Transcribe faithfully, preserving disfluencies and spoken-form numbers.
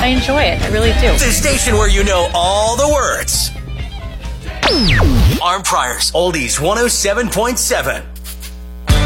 I enjoy it. I really do. The station where you know all the words. Arm Priors, Oldies one oh seven point seven.